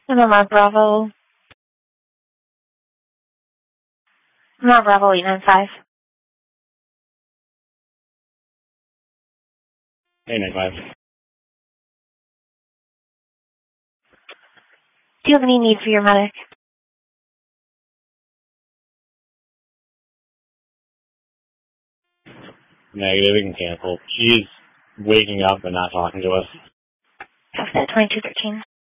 MMR Bravo. MMR Bravo 895. 895. Do you have any need for your medic? Negative, we can cancel. She's waking up and not talking to us. Copy that, 2213.